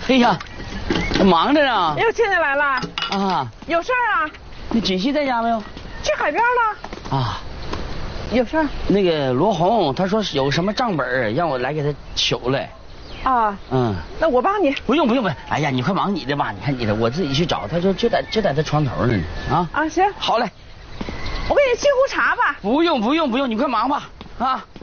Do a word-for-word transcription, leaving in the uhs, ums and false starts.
哎呀，忙着呢。 又进来了。 啊。 有事儿啊？ 那锦溪在家没有？ 去海边了。 啊。 有事儿？ 那个罗红，他说是有什么账本，让我来给他取来。 啊。 嗯。 那我帮你。 不用不用不用。哎呀，你快忙你的吧，你看你的，我自己去找。他说就在就在他床头呢。啊。 啊，行。 好嘞。 我给你沏壶茶吧。 不用不用不用，你快忙吧。啊。